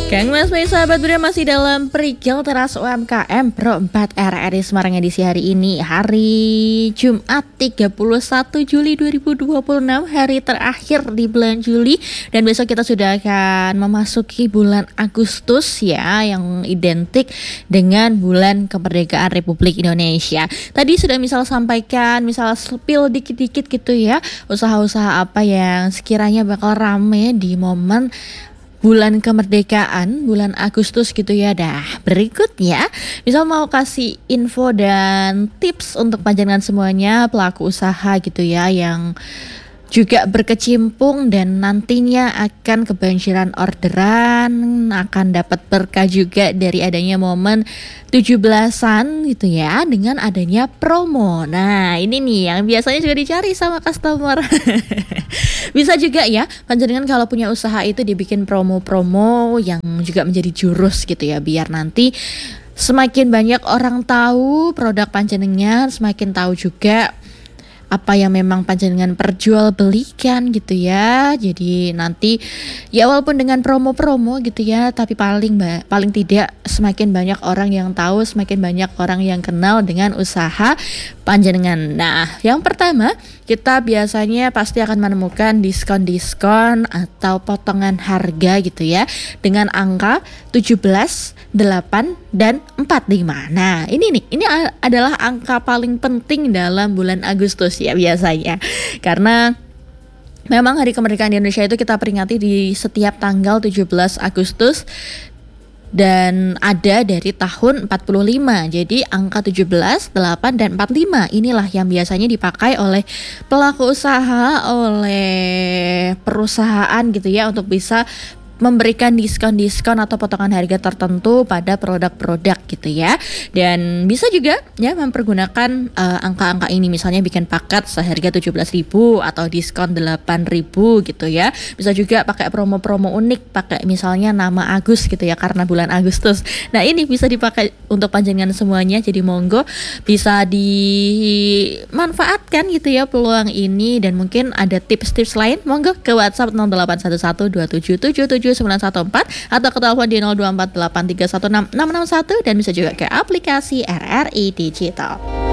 Kang Mas Baik sahabat Bunda masih dalam Perikil Teras UMKM Pro 4 RRI Semarang edisi hari ini, hari Jumat 31 Juli 2026, hari terakhir di bulan Juli, dan besok kita sudah akan memasuki bulan Agustus ya, yang identik dengan bulan kemerdekaan Republik Indonesia. Tadi sudah sampaikan, spill dikit-dikit gitu ya, usaha-usaha apa yang sekiranya bakal rame di momen bulan kemerdekaan, bulan Agustus gitu ya. Dah, berikutnya mau kasih info dan tips untuk panjenengan semuanya pelaku usaha gitu ya, yang juga berkecimpung dan nantinya akan kebanjiran orderan, akan dapat berkah juga dari adanya momen 17-an gitu ya, dengan adanya promo. Nah, ini nih yang biasanya juga dicari sama customer. Bisa juga ya, panjenengan kalau punya usaha itu dibikin promo-promo yang juga menjadi jurus gitu ya, biar nanti semakin banyak orang tahu produk panjenengan, semakin tahu juga apa yang memang panjenengan perjualbelikan gitu ya. Jadi nanti ya walaupun dengan promo-promo gitu ya, tapi paling tidak semakin banyak orang yang tahu, semakin banyak orang yang kenal dengan usaha panjenengan. Nah, yang pertama kita biasanya pasti akan menemukan diskon-diskon atau potongan harga gitu ya, dengan angka 17, 8, dan 45. Nah, ini adalah angka paling penting dalam bulan Agustus ya biasanya. Karena memang Hari Kemerdekaan di Indonesia itu kita peringati di setiap tanggal 17 Agustus dan ada dari tahun 45. Jadi angka 17, 8, dan 45 inilah yang biasanya dipakai oleh pelaku usaha, oleh perusahaan gitu ya, untuk bisa memberikan diskon-diskon atau potongan harga tertentu pada produk-produk gitu ya. Dan bisa juga ya mempergunakan angka-angka ini, misalnya bikin paket seharga 17.000 atau diskon 8.000 gitu ya. Bisa juga pakai promo-promo unik, pakai misalnya nama Agus gitu ya, karena bulan Agustus. Nah, ini bisa dipakai untuk panjenengan semuanya, jadi monggo bisa dimanfaatkan gitu ya peluang ini. Dan mungkin ada tips-tips lain, monggo ke WhatsApp 081127777914 atau ke telepon di 0248316661, dan bisa juga ke aplikasi RRI Digital.